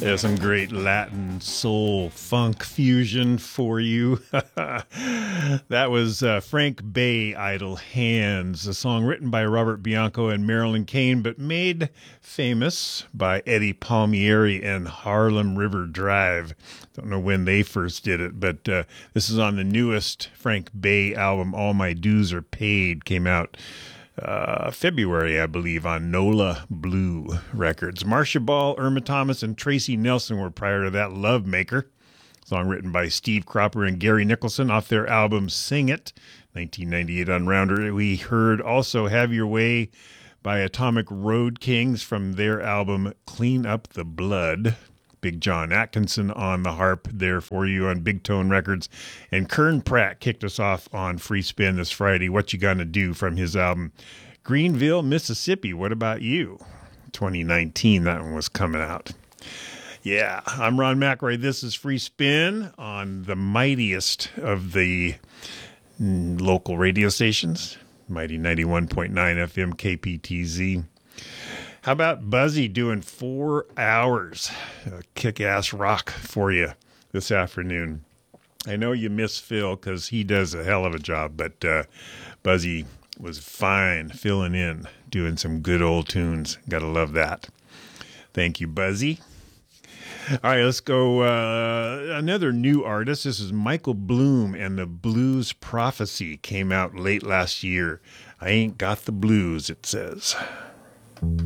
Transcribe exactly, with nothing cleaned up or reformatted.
There's some great Latin soul funk fusion for you. That was uh, Frank Bay, Idle Hands, a song written by Robert Bianco and Marilyn Kane, but made famous by Eddie Palmieri and Harlem River Drive. Don't know when they first did it, but uh, this is on the newest Frank Bay album, All My Dues Are Paid, came out Uh, February, I believe, on NOLA Blue Records. Marcia Ball, Irma Thomas, and Tracy Nelson were prior to that. Love Maker, song written by Steve Cropper and Gary Nicholson off their album Sing It, nineteen ninety-eight on Rounder. We heard also Have Your Way by Atomic Road Kings from their album Clean Up the Blood. Big John Atkinson on the harp there for you on Big Tone Records. And Kern Pratt kicked us off on Free Spin this Friday. What You Gonna Do from his album Greenville, Mississippi. What about you? twenty nineteen, that one was coming out. Yeah, I'm Ron McRae. This is Free Spin on the mightiest of the local radio stations. Mighty ninety-one point nine F M K P T Z. How about Buzzy doing four hours of kick-ass rock for you this afternoon? I know you miss Phil because he does a hell of a job, but uh, Buzzy was fine filling in, doing some good old tunes. Gotta love that. Thank you, Buzzy. All right, let's go. Uh, another new artist. This is Michael Bloom and the Blues Prophecy. Came out late last year. I Ain't Got the Blues, it says.